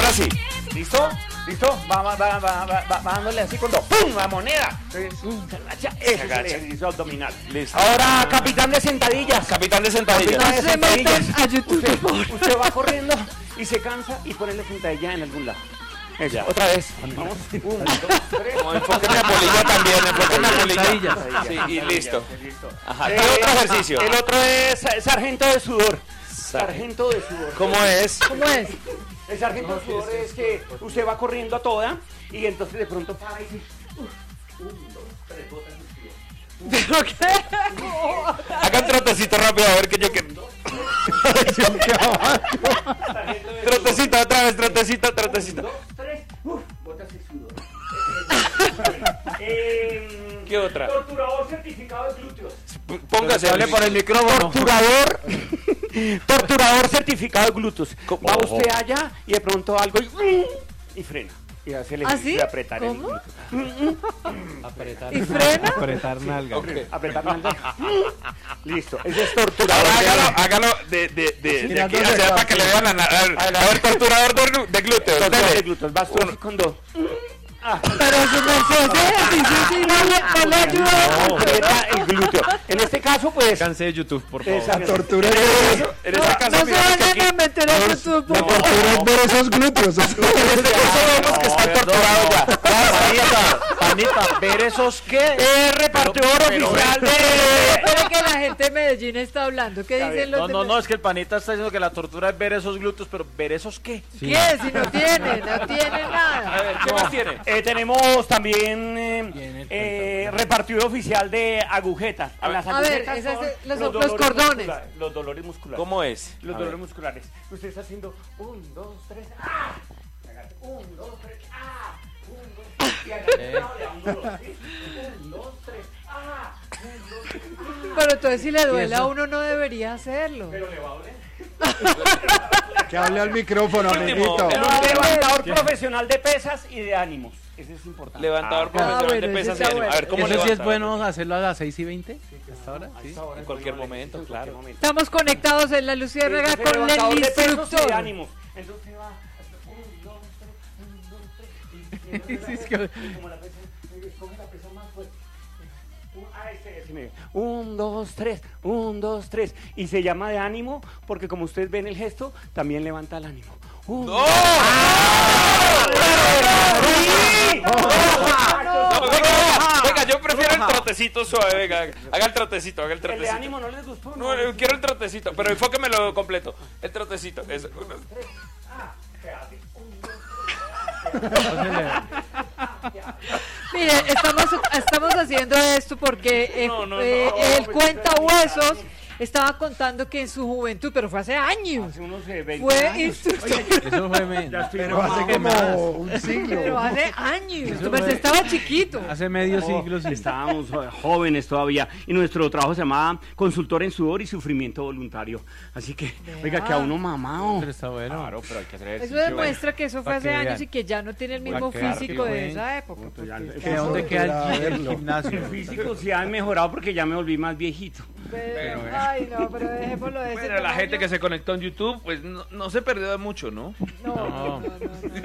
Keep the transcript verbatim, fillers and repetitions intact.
ahora sí. ¿Listo? ¿Listo? Va, va, va, va, va, va, va dándole así con dos. ¡Pum! La moneda. Entonces, se agacha. Ese es el ejercicio abdominal. Listo. Ahora, capitán de sentadillas. Capitán de sentadillas. Capitán de No se metan sentadillas. a YouTube, Usted, por favor. usted va corriendo y se cansa y pone la sentadilla en algún lado. Eso, Ya. otra vez. Vamos. Un, dos, tres. Como enfóqueme a polilla también, enfóqueme a polilla. Sentadillas. Sí, y listo. Listo. Ajá, Eh, ¿qué otro ejercicio? El otro es eh, sargento de sudor. Sargento de sudor. ¿Cómo es? ¿Cómo es? El sargento de sudor es que usted va corriendo a toda y entonces de pronto para y dice, "Uf, un, dos, tres, botas de sudor". ¿Pero qué? Haga un trotecito rápido a ver que yo que. Trotecito, otra vez, trotecito, trotecito. Un, dos, tres, uf, botas de sudor. Eh, ¿Qué otra? Torturador certificado de glúteos. Póngase. Hable por el micrófono. Torturador, torturador certificado de glúteos. ¿Cómo? Va usted allá y de pronto algo y, y frena. Y hace el ¿Ah, ejercicio sí? de apretar el ¿Cómo? glúteo. Apretar. ¿Y frena? Apretar nalga. Ok. Apretar nalga. Listo, ese es torturador. Ahora de- hágalo, hágalo de, de, de, de aquí Mirándose hacia la- para que le vean la na- A ver, torturador de, glu- de glúteos. Torturador de Dele. glúteos. Vas tú así con dos. Pero su merced ese ejercicio sí no le, no le ayuda. Aprieta el glúteo. En este caso, pues. Cansé de YouTube, por favor. Esa Tortura En es ese- en No, ese no caso, se mira, que vayan aquí- a meter a YouTube, por favor. tortura es ver esos glúteos. en este caso vemos que está torturado ya. Panita, panita, ver esos qué. Es repartidor pero- oficial de. Espere que la gente de Medellín está hablando. ¿Qué Está dicen bien. los No, de no, Medellín? no, es que el panita está diciendo que la tortura es ver esos glúteos, pero ¿ver esos qué? ¿Qué? Si no tiene, no tiene A nada. ver, ¿qué más tiene? Eh, tenemos también eh, Tiene el eh, repartidor oficial de agujetas. A ver. Las A ver, agujetas esas son es- los- los dolores cordones. musculares, Los dolores musculares. ¿Cómo es? Los A dolores ver. musculares. Usted está haciendo un, dos, tres, ¡ah! Agarre, un, dos, tres, ¡ah! Un, dos, tres, y agarre, no, le da un dolor, ¿sí? Un, dos, tres, ¡ah! Un, dos, tres, ¡ah! Pero entonces si le duele a uno no debería hacerlo. Pero le va a doler. Que hable al micrófono, Último. amiguito. El levantador profesional de pesas y de ánimos. Ese es importante. Levantador Ah, profesional bueno, de ese pesas y está ánimo. A ver, ¿cómo Eso sí es levanta? bueno hacerlo a las seis y veinte. ¿Hasta ahora? Sí. En cualquier momento, claro. Estamos conectados en la Luciérnaga Entonces, con el levantador de pesos y de instructor. ánimos. Entonces va. Un, dos, tres, un, dos, tres. Y, y, Sí, es que- y como la pesa, escoge la pesa más fuerte. Un, ah, este, este, mire. Un, dos, tres, un, dos, tres. Y se llama de ánimo porque como ustedes ven el gesto, también levanta el ánimo. Un, ¡No! dos, ¡sí! No, venga, venga, venga, yo prefiero el trotecito suave, venga, haga el trotecito, haga el El de trotecito. ánimo no les gustó. No, eh, quiero el trotecito, pero enfóquemelo completo. El trotecito, eso. Mire, estamos, estamos haciendo esto porque eh, No, no, eh, no, el no, cuenta huesos estaba contando que en su juventud, pero fue hace años, Hace unos eh, veinte fue años. instructor. Eso fue menos. Pero hace como un siglo. Pero hace años, Eso pues fue- estaba chiquito. Hace medio No, siglo, sí. estábamos eh, jóvenes todavía y nuestro trabajo se llamaba consultor en sudor y sufrimiento voluntario. Así que, oiga, que a uno mamado. Pero está bueno. Claro, pero hay que hacer Eso demuestra que eso fue Pa' hace que años vean. y que ya no tiene el mismo Pa' que físico vean. de esa época. Pues ya, ¿Que dónde queda el, el verlo. gimnasio? el físico sí ha mejorado porque ya me volví más viejito. Pero, ay, no, pero dejémoslo de ese Bueno, la tamaño. gente que se conectó en YouTube, pues no, no se perdió de mucho, ¿no? No, no, No. no, no, no.